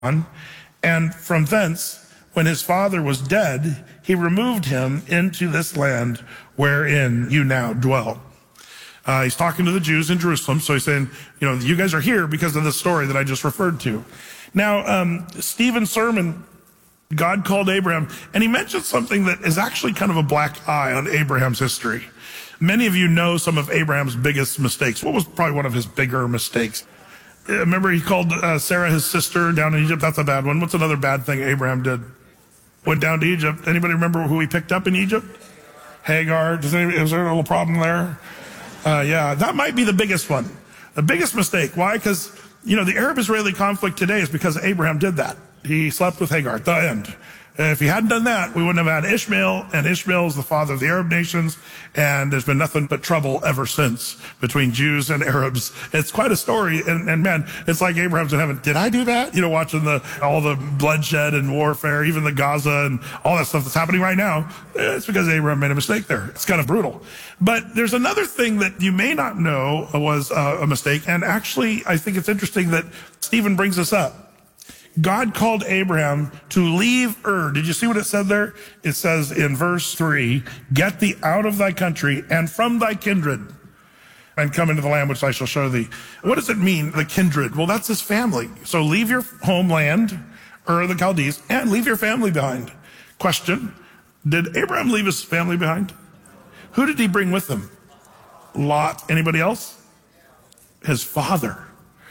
And from thence, when his father was dead, he removed him into this land wherein you now dwell. He's talking to the Jews in Jerusalem, so he's saying, you guys are here because of the story that I just referred to. Now, Stephen's sermon, God called Abraham, and he mentioned something that is actually kind of a black eye on Abraham's history. Many of you know some of Abraham's biggest mistakes. What was probably one of his bigger mistakes? Remember, he called Sarah his sister down in Egypt. That's a bad one. What's another bad thing Abraham did? Went down to Egypt. Anybody remember who he picked up in Egypt? Hagar. Is there a little problem there? Yeah, that might be the biggest one. The biggest mistake. Why? Because, the Arab-Israeli conflict today is because Abraham did that. He slept with Hagar at the end. If he hadn't done that, we wouldn't have had Ishmael, and Ishmael is the father of the Arab nations, and there's been nothing but trouble ever since between Jews and Arabs. It's quite a story, and man, it's like Abraham's in heaven. Did I do that? Watching all the bloodshed and warfare, even the Gaza and all that stuff that's happening right now. It's because Abraham made a mistake there. It's kind of brutal. But there's another thing that you may not know was a mistake, and actually, I think it's interesting that Stephen brings this up. God called Abraham to leave Ur. Did you see what it said there? It says in verse 3, get thee out of thy country and from thy kindred and come into the land which I shall show thee. What does it mean, the kindred? Well, that's his family. So leave your homeland, Ur of the Chaldees, and leave your family behind. Question, did Abraham leave his family behind? Who did he bring with him? Lot. Anybody else? His father.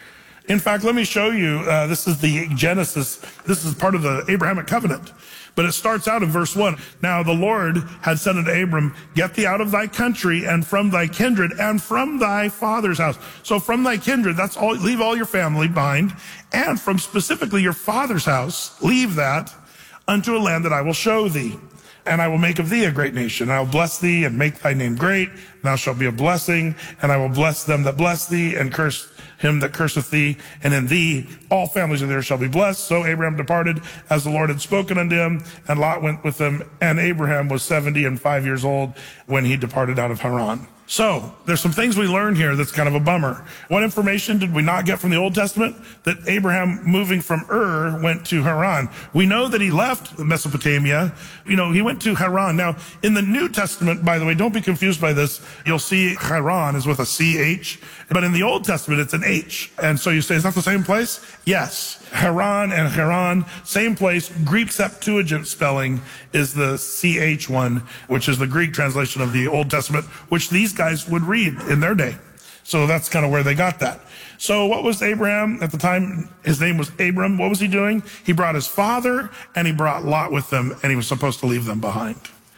In fact, let me show you, this is the Genesis. This is part of the Abrahamic covenant. But it starts out in verse 1. Now the Lord had said unto Abram, get thee out of thy country and from thy kindred and from thy father's house. So from thy kindred, that's all, leave all your family behind. And from specifically your father's house, leave that unto a land that I will show thee. And I will make of thee a great nation. And I will bless thee and make thy name great. And thou shalt be a blessing. And I will bless them that bless thee and curse him that curseth thee, and in thee all families of the earth shall be blessed. So Abraham departed as the Lord had spoken unto him, and Lot went with him, and Abraham was 75 years old when he departed out of Haran. So there's some things we learned here that's kind of a bummer. What information did we not get from the Old Testament? That Abraham, moving from Ur, went to Haran. We know that he left Mesopotamia. He went to Haran. Now, in the New Testament, by the way, don't be confused by this. You'll see Haran is with a CH, but in the Old Testament, it's an H. And so you say, is that the same place? Yes. Haran and Haran, same place. Greek Septuagint spelling is the CH one, which is the Greek translation of the Old Testament, which these guys would read in their day. So that's kind of where they got that. So what was Abraham at the time? His name was Abram. What was he doing? He brought his father and he brought Lot with him, and he was supposed to leave them behind.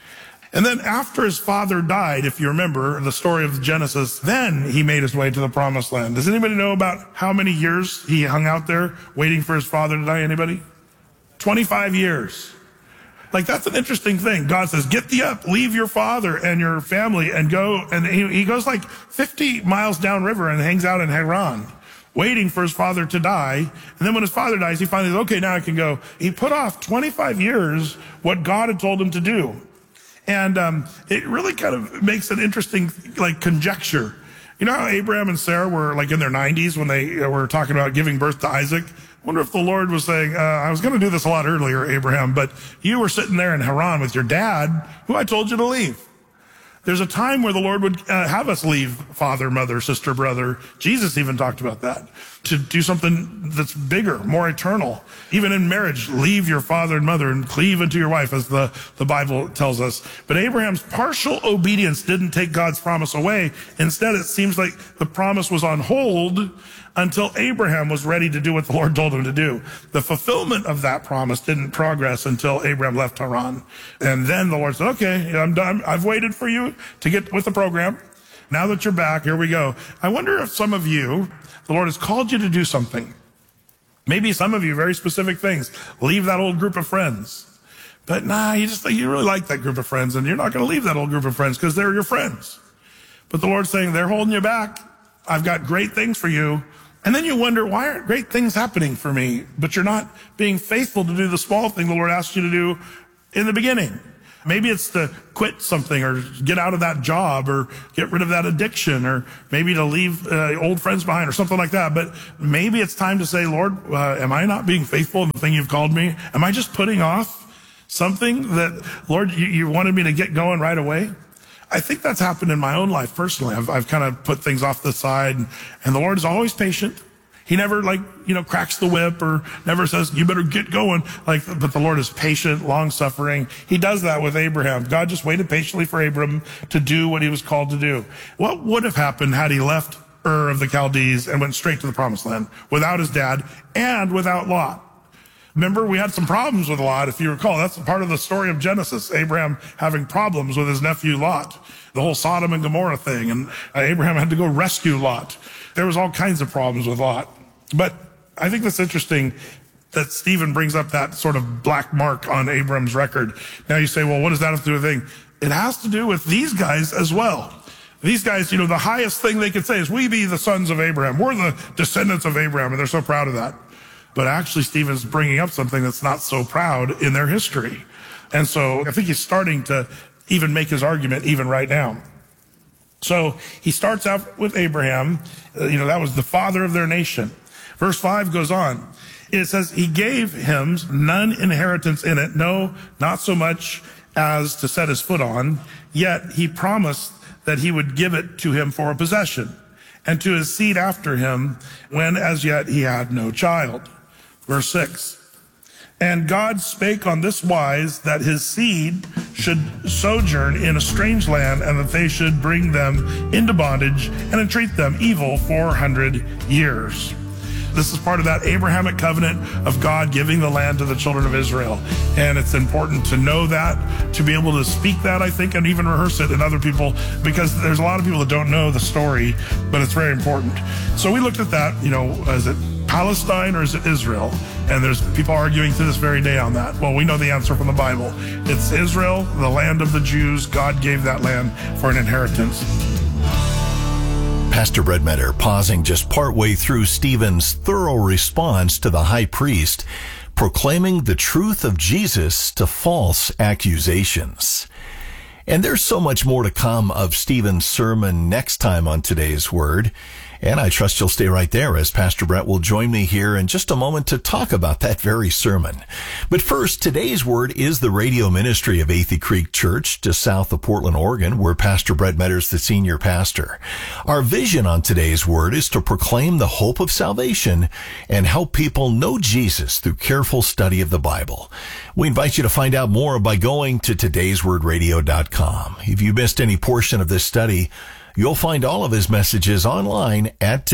And then after his father died, if you remember the story of Genesis, then he made his way to the promised land. Does anybody know about how many years he hung out there waiting for his father to die? Anybody? 25 years. Like, that's an interesting thing. God says, get thee up, leave your father and your family and go. And he goes like 50 miles downriver and hangs out in Haran, waiting for his father to die. And then when his father dies, he finally says, okay, now I can go. He put off 25 years what God had told him to do. And it really kind of makes an interesting, conjecture. You know how Abraham and Sarah were, in their 90s when they were talking about giving birth to Isaac? I wonder if the Lord was saying, I was going to do this a lot earlier, Abraham, but you were sitting there in Haran with your dad, who I told you to leave. There's a time where the Lord would have us leave father, mother, sister, brother. Jesus even talked about that, to do something that's bigger, more eternal. Even in marriage, leave your father and mother and cleave unto your wife, as the Bible tells us. But Abraham's partial obedience didn't take God's promise away. Instead, it seems like the promise was on hold until Abraham was ready to do what the Lord told him to do. The fulfillment of that promise didn't progress until Abraham left Haran. And then the Lord said, okay, I'm done. I've waited for you to get with the program. Now that you're back, here we go. I wonder if some of you, the Lord has called you to do something. Maybe some of you, very specific things. Leave that old group of friends. But you really like that group of friends, and you're not going to leave that old group of friends because they're your friends. But the Lord's saying, they're holding you back. I've got great things for you. And then you wonder, why aren't great things happening for me? But you're not being faithful to do the small thing the Lord asked you to do in the beginning. Maybe it's to quit something or get out of that job or get rid of that addiction or maybe to leave old friends behind or something like that. But maybe it's time to say, Lord, am I not being faithful in the thing you've called me? Am I just putting off something that, Lord, you wanted me to get going right away? I think that's happened in my own life personally. I've kind of put things off the side, and the Lord is always patient. He never cracks the whip or never says, you better get going. But the Lord is patient, long-suffering. He does that with Abraham. God just waited patiently for Abram to do what he was called to do. What would have happened had he left Ur of the Chaldees and went straight to the promised land without his dad and without Lot? Remember, we had some problems with Lot, if you recall. That's part of the story of Genesis, Abraham having problems with his nephew Lot, the whole Sodom and Gomorrah thing, and Abraham had to go rescue Lot. There was all kinds of problems with Lot. But I think that's interesting that Stephen brings up that sort of black mark on Abram's record. Now you say, well, what does that have to do with anything? It has to do with these guys as well. These guys, the highest thing they could say is, we be the sons of Abraham. We're the descendants of Abraham, and they're so proud of that. But actually, Stephen's bringing up something that's not so proud in their history. And so I think he's starting to even make his argument even right now. So he starts out with Abraham. That was the father of their nation. Verse 5 goes on. It says, he gave him none inheritance in it, no, not so much as to set his foot on, yet he promised that he would give it to him for a possession, and to his seed after him, when as yet he had no child. Verse 6, and God spake on this wise, that his seed should sojourn in a strange land, and that they should bring them into bondage and entreat them evil 400 years. This is part of that Abrahamic covenant of God giving the land to the children of Israel. And it's important to know that, to be able to speak that, I think, and even rehearse it in other people, because there's a lot of people that don't know the story, but it's very important. So we looked at that, is it Palestine or is it Israel? And there's people arguing to this very day on that. Well, we know the answer from the Bible. It's Israel, the land of the Jews. God gave that land for an inheritance. Pastor Brett Metter pausing just partway through Stephen's thorough response to the high priest, proclaiming the truth of Jesus to false accusations. And there's so much more to come of Stephen's sermon next time on Today's Word. And I trust you'll stay right there as Pastor Brett will join me here in just a moment to talk about that very sermon. But first, Today's Word is the radio ministry of Athey Creek Church, just south of Portland, Oregon, where Pastor Brett Metter's the senior pastor. Our vision on Today's Word is to proclaim the hope of salvation and help people know Jesus through careful study of the Bible. We invite you to find out more by going to todayswordradio.com. If you missed any portion of this study, you'll find all of his messages online at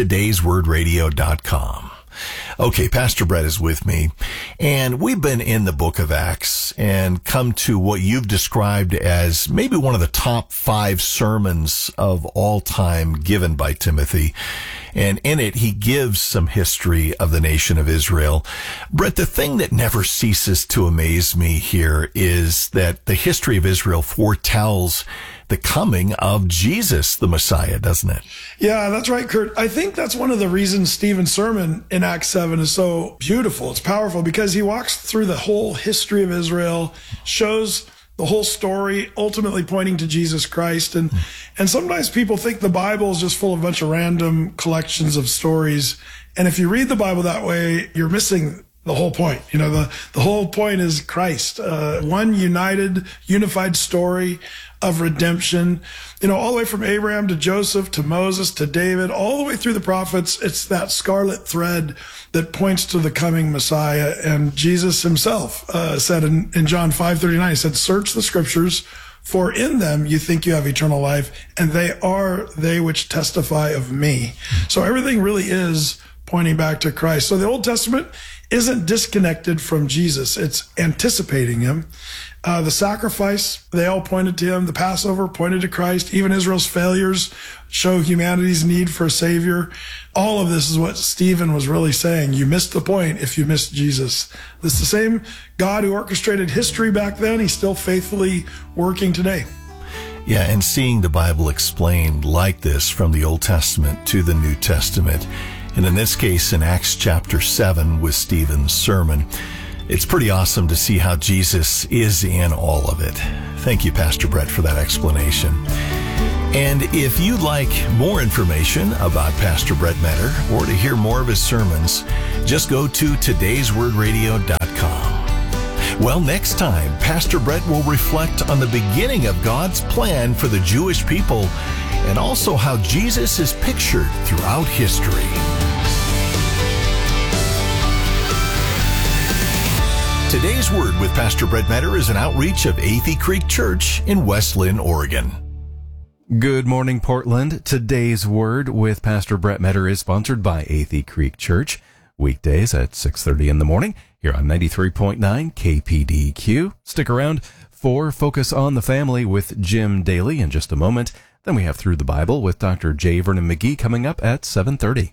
todayswordradio.com. Okay, Pastor Brett is with me, and we've been in the book of Acts and come to what you've described as maybe one of the top 5 sermons of all time given by Timothy. And in it, he gives some history of the nation of Israel. Brett, the thing that never ceases to amaze me here is that the history of Israel foretells the coming of Jesus, the Messiah, doesn't it? Yeah, that's right, Kurt. I think that's one of the reasons Stephen's sermon in Acts 7 is so beautiful. It's powerful because he walks through the whole history of Israel, shows the whole story, ultimately pointing to Jesus Christ. And sometimes people think the Bible is just full of a bunch of random collections of stories. And if you read the Bible that way, you're missing the whole point. The whole point is Christ, one unified story of redemption, all the way from Abraham to Joseph to Moses to David, all the way through the prophets. It's that scarlet thread that points to the coming Messiah. And Jesus himself said in John 5:39, he said, search the scriptures, for in them you think you have eternal life, and they are they which testify of me. So everything really is pointing back to Christ. So the Old Testament isn't disconnected from Jesus. It's anticipating him. The sacrifice, they all pointed to him. The Passover pointed to Christ. Even Israel's failures show humanity's need for a savior. All of this is what Stephen was really saying. You missed the point if you missed Jesus. It's the same God who orchestrated history back then. He's still faithfully working today. Yeah, and seeing the Bible explained like this from the Old Testament to the New Testament, and in this case in Acts chapter 7 with Stephen's sermon, It's pretty awesome to see how Jesus is in all of it. Thank you, Pastor Brett, for that explanation. And if you'd like more information about Pastor Brett Metter or to hear more of his sermons, just go to todayswordradio.com. Well, next time, Pastor Brett will reflect on the beginning of God's plan for the Jewish people and also how Jesus is pictured throughout history. Today's Word with Pastor Brett Metter is an outreach of Athey Creek Church in West Lynn, Oregon. Good morning, Portland. Today's Word with Pastor Brett Metter is sponsored by Athey Creek Church. Weekdays at 6:30 in the morning here on 93.9 KPDQ. Stick around for Focus on the Family with Jim Daly in just a moment. Then we have Through the Bible with Dr. J. Vernon McGee coming up at 7:30.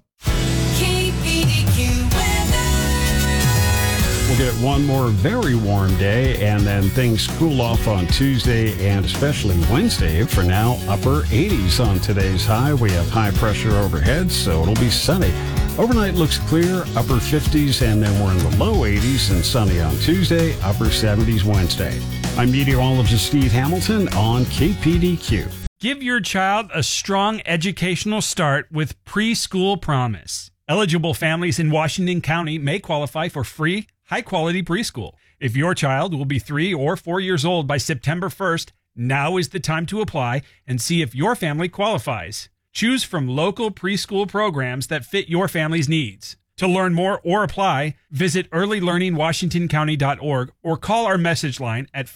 We'll get one more very warm day, and then things cool off on Tuesday and especially Wednesday. For now, upper 80s on today's high. We have high pressure overhead, so it'll be sunny. Overnight looks clear, upper 50s, and then we're in the low 80s and sunny on Tuesday, upper 70s Wednesday. I'm meteorologist Steve Hamilton on KPDQ. Give your child a strong educational start with Preschool Promise. Eligible families in Washington County may qualify for free, high-quality preschool. If your child will be 3 or 4 years old by September 1st, now is the time to apply and see if your family qualifies. Choose from local preschool programs that fit your family's needs. To learn more or apply, visit earlylearningwashingtoncounty.org or call our message line at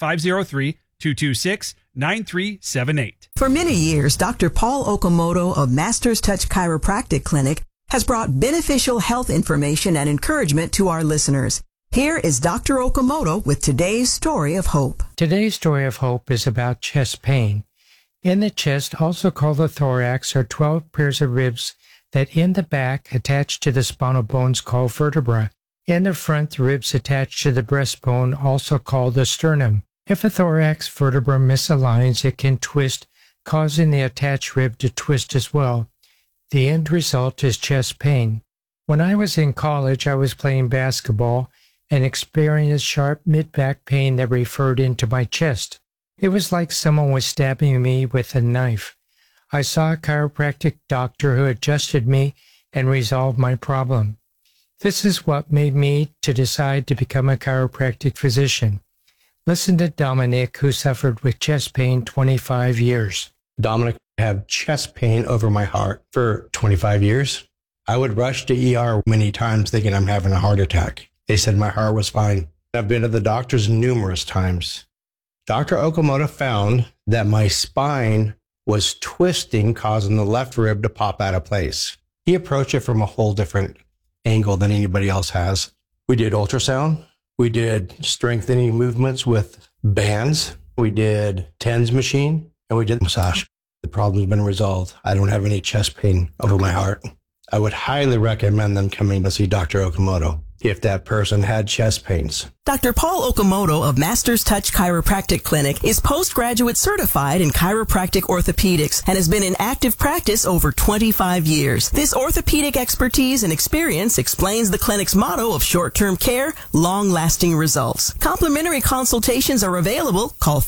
503-226-9378. For many years, Dr. Paul Okamoto of Masters Touch Chiropractic Clinic has brought beneficial health information and encouragement to our listeners. Here is Dr. Okamoto with today's story of hope. Today's story of hope is about chest pain. In the chest, also called the thorax, are 12 pairs of ribs that in the back attach to the spinal bones called vertebra. In the front, the ribs attach to the breastbone, also called the sternum. If a thorax vertebra misaligns, it can twist, causing the attached rib to twist as well. The end result is chest pain. When I was in college, I was playing basketball and experienced sharp mid-back pain that referred into my chest. It was like someone was stabbing me with a knife. I saw a chiropractic doctor who adjusted me and resolved my problem. This is what made me to decide to become a chiropractic physician. Listen to Dominic, who suffered with chest pain 25 years. Dominic had chest pain over my heart for 25 years. I would rush to ER many times thinking I'm having a heart attack. They said my heart was fine. I've been to the doctors numerous times. Dr. Okamoto found that my spine was twisting, causing the left rib to pop out of place. He approached it from a whole different angle than anybody else has. We did ultrasound. We did strengthening movements with bands. We did TENS machine, and we did massage. The problem's been resolved. I don't have any chest pain over my heart. I would highly recommend them coming to see Dr. Okamoto if that person had chest pains. Dr. Paul Okamoto of Masters Touch Chiropractic Clinic is postgraduate certified in chiropractic orthopedics and has been in active practice over 25 years. This orthopedic expertise and experience explains the clinic's motto of short-term care, long-lasting results. Complimentary consultations are available. Call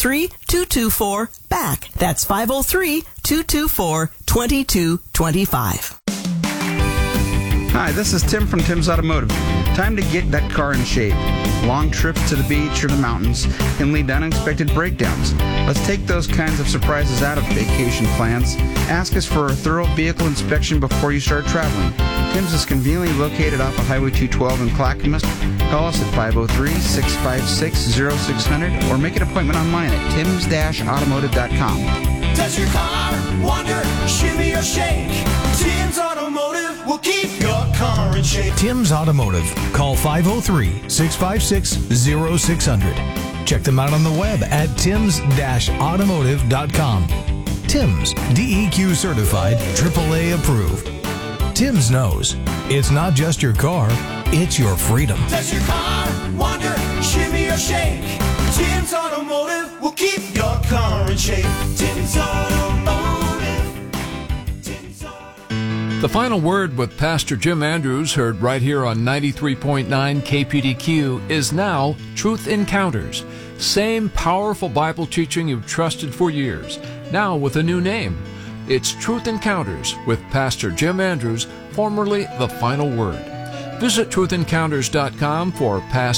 503-224-BACK. That's 503-224-2225. Hi, this is Tim from Tim's Automotive. Time to get that car in shape. Long trips to the beach or the mountains can lead to unexpected breakdowns. Let's take those kinds of surprises out of vacation plans. Ask us for a thorough vehicle inspection before you start traveling. Tim's is conveniently located off of Highway 212 in Clackamas. Call us at 503-656-0600 or make an appointment online at tims-automotive.com. Does your car wonder, shimmy or shake? Tim's Automotive will keep your car in shape. Tim's Automotive. Call 503-656-0600. Check them out on the web at tims-automotive.com. Tim's, DEQ certified, AAA approved. Tim's knows it's not just your car, it's your freedom. Does your car wonder, shimmy or shake? Tim's Automotive will keep your car in shape. Tim's Automotive. Tim's Automotive. The Final Word with Pastor Jim Andrews, heard right here on 93.9 KPDQ, is now Truth Encounters. Same powerful Bible teaching you've trusted for years, now with a new name. It's Truth Encounters with Pastor Jim Andrews, formerly The Final Word. Visit truthencounters.com for past